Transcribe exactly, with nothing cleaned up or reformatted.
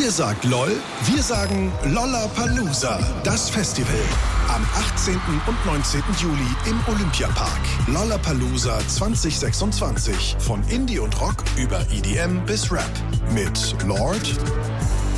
Ihr sagt LOL, wir sagen Lollapalooza, das Festival. Am achtzehnten und neunzehnten Juli im Olympiapark. Lollapalooza zwanzig sechsundzwanzig. Von Indie und Rock über E D M bis Rap. Mit Lorde,